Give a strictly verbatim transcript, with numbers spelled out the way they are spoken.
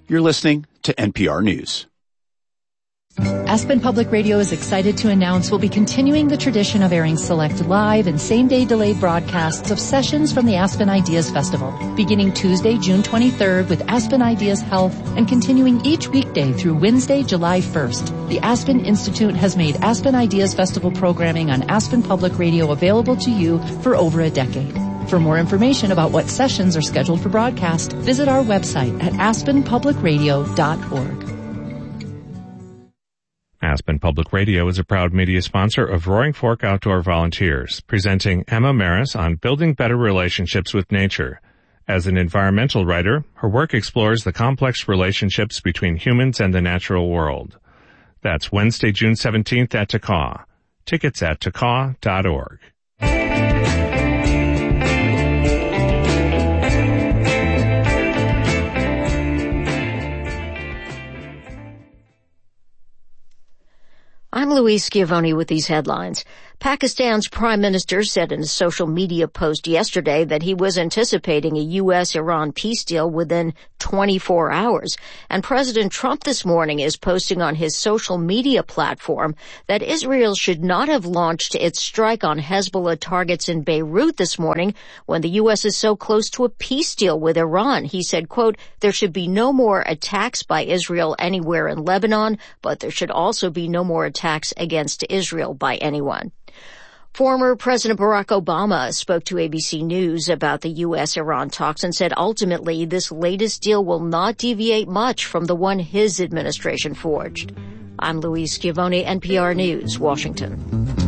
You're listening to N P R News. Aspen Public Radio is excited to announce we'll be continuing the tradition of airing select live and same-day delayed broadcasts of sessions from the Aspen Ideas Festival, beginning Tuesday, June twenty-third with Aspen Ideas Health and continuing each weekday through Wednesday, July first. The Aspen Institute has made Aspen Ideas Festival programming on Aspen Public Radio available to you for over a decade. For more information about what sessions are scheduled for broadcast, visit our website at aspen public radio dot org. Aspen Public Radio is a proud media sponsor of Roaring Fork Outdoor Volunteers, presenting Emma Maris on building better relationships with nature. As an environmental writer, her work explores the complex relationships between humans and the natural world. That's Wednesday, June seventeenth at T C A W. Tickets at T C A W dot org. I'm Louise Schiavone with these headlines. Pakistan's prime minister said in a social media post yesterday that he was anticipating a U S Iran peace deal within twenty-four hours. And President Trump this morning is posting on his social media platform that Israel should not have launched its strike on Hezbollah targets in Beirut this morning when the U S is so close to a peace deal with Iran. He said, quote, there should be no more attacks by Israel anywhere in Lebanon, but there should also be no more attacks against Israel by anyone. Former President Barack Obama spoke to A B C News about the U S Iran talks and said ultimately this latest deal will not deviate much from the one his administration forged. I'm Louise Schiavone, N P R News, Washington.